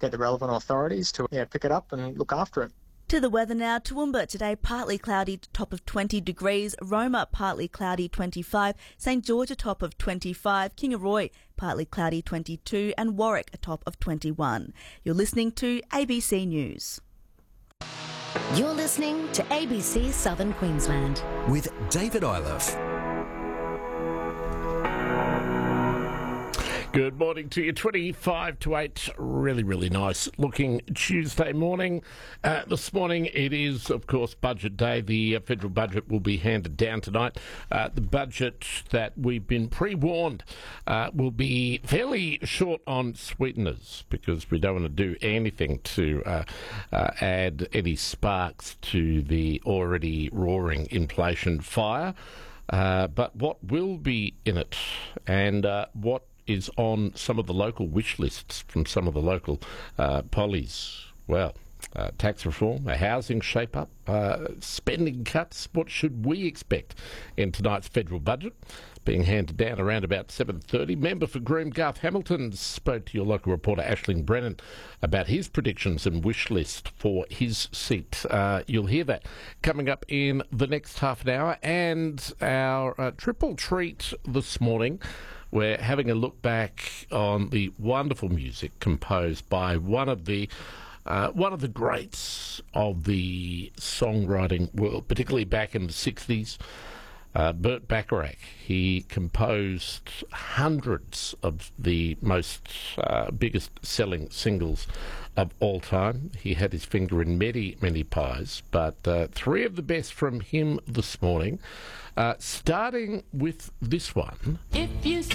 get the relevant authorities to pick it up and look after it. To the weather now. Toowoomba today, partly cloudy, top of 20 degrees. Roma, partly cloudy, 25. St George, a top of 25. Kingaroy, partly cloudy, 22. And Warwick, a top of 21. You're listening to ABC News. You're listening to ABC Southern Queensland. With David Iliff. Good morning to you. 25 to 8. Really, really nice looking Tuesday morning. This morning it is, of course, budget day. The federal budget will be handed down tonight. The budget that we've been pre-warned will be fairly short on sweeteners because we don't want to do anything to add any sparks to the already roaring inflation fire. But what will be in it and what is on some of the local wish lists from some of the local pollies. Well, tax reform, a housing shape-up, spending cuts. What should we expect in tonight's federal budget? Being handed down around about 7:30. Member for Groom Garth Hamilton spoke to your local reporter Aisling Brennan about his predictions and wish list for his seat. You'll hear that coming up in the next half an hour. And our triple treat this morning, we're having a look back on the wonderful music composed by one of the greats of the songwriting world, particularly back in the 60s, Burt Bacharach. He composed hundreds of the most biggest selling singles of all time. He had his finger in many, many pies, but three of the best from him this morning. Starting with this one. If you